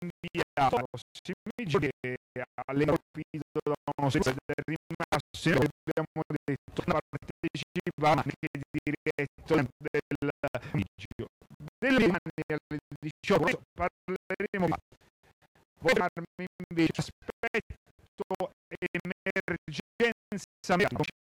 rinviato ai prossimi giorni alle colpito da uno del rimasto, abbiamo detto una partecipa anche diretto del pomeriggio. Delle alle 18 parleremo, ma voglio farmi invece aspetto emergenza